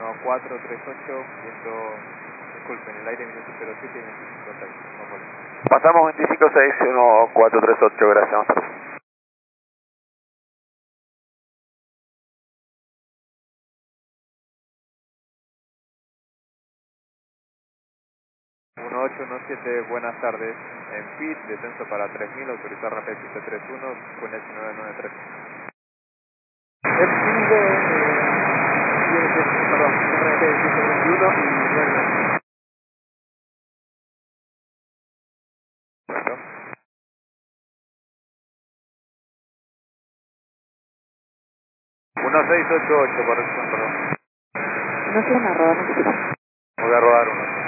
438, viento, disculpen, el aire minuto 07 y 25.6, vamos. Pasamos 25.6, 1438, gracias. 1817, buenas tardes. En PIT, descenso para 3000, autorizar rapid 731, QNH 993. El PIT perdón, RT 121 y 9. 1688, corrección, perdón. No se van a rodar, no se Voy a rodar uno.